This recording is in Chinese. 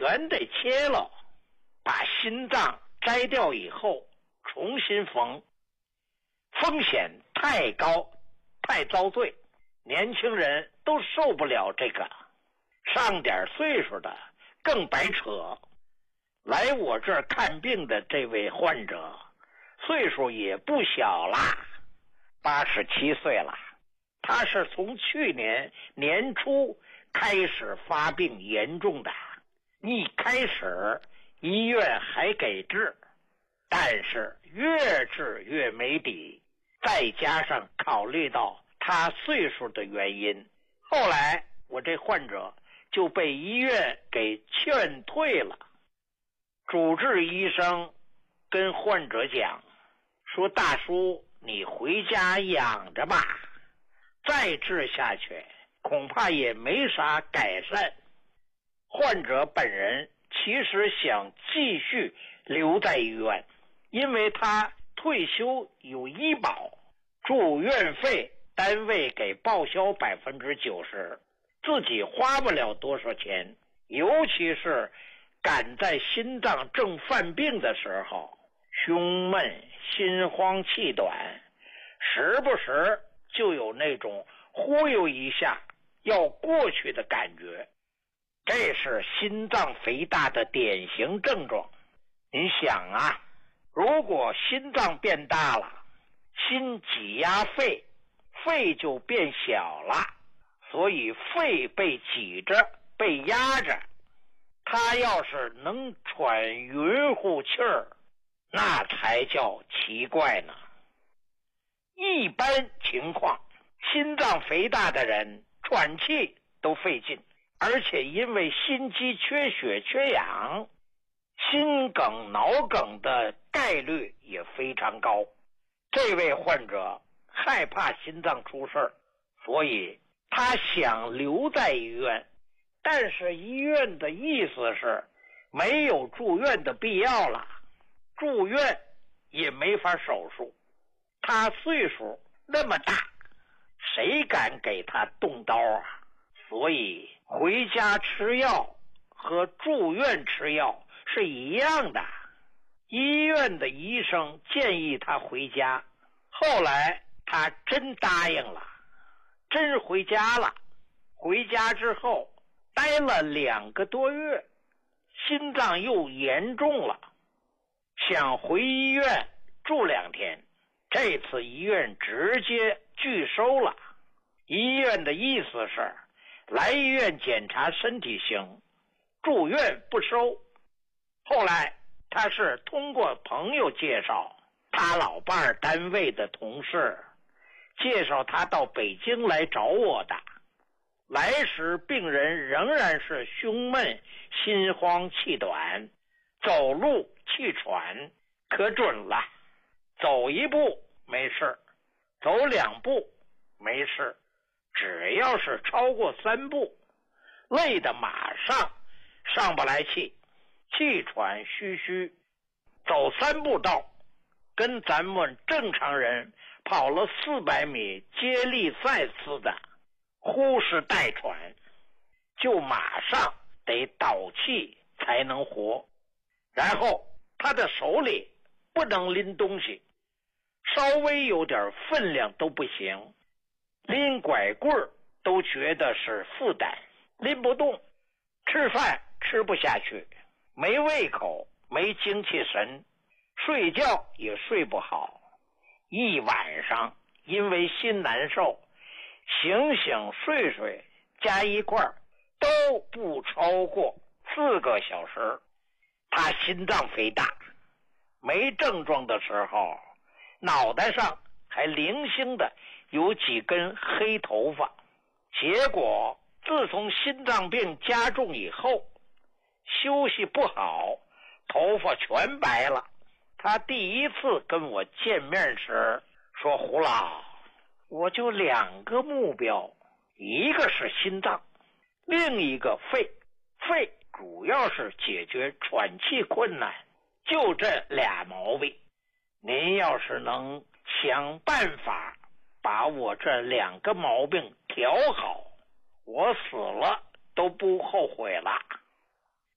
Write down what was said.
全得切了，把心脏摘掉以后重新缝，风险太高，太遭罪，年轻人都受不了这个，上点岁数的更白扯。来我这儿看病的这位患者岁数也不小啦，87岁了。他是从去年年初开始发病严重的，一开始医院还给治，但是越治越没底，再加上考虑到他岁数的原因，后来我这患者就被医院给劝退了。主治医生跟患者讲说，大叔你回家养着吧，再治下去恐怕也没啥改善。患者本人其实想继续留在医院，因为他退休有医保，住院费单位给报销 90%， 自己花不了多少钱，尤其是赶在心脏正犯病的时候，胸闷心慌气短，时不时就有那种忽悠一下要过去的感觉，这是心脏肥大的典型症状。你想啊，如果心脏变大了，心挤压肺，肺就变小了，所以肺被挤着被压着，他要是能喘匀乎气儿，那才叫奇怪呢。一般情况，心脏肥大的人喘气都费劲，而且因为心肌缺血缺氧，心梗脑梗的概率也非常高。这位患者害怕心脏出事儿，所以他想留在医院，但是医院的意思是没有住院的必要了，住院也没法手术，他岁数那么大，谁敢给他动刀啊？所以回家吃药和住院吃药是一样的。医院的医生建议他回家，后来他真答应了，真回家了。回家之后待了2个多月，心脏又严重了，想回医院住2天，这次医院直接拒收了。医院的意思是来医院检查身体行，住院不收。后来他是通过朋友介绍，他老伴单位的同事介绍他到北京来找我的。来时病人仍然是胸闷心慌气短，走路气喘，可准了，走1步没事，走2步没事，只要是超过3步，累得马上上不来气，气喘吁吁，走3步道，跟咱们正常人跑了400米接力赛似的，呼哧带喘，就马上得倒气才能活。然后他的手里不能拎东西，稍微有点分量都不行，拎拐棍都觉得是负担，拎不动，吃饭吃不下去，没胃口，没精气神，睡觉也睡不好，一晚上因为心难受，醒醒睡睡加一块都不超过4个小时。他心脏肥大，没症状的时候脑袋上还零星的有几根黑头发，结果自从心脏病加重以后，休息不好，头发全白了。他第一次跟我见面时说，胡老，我就2个目标，一个是心脏，另一个肺。肺主要是解决喘气困难，就这俩毛病。您要是能想办法把我这2个毛病调好，我死了都不后悔了。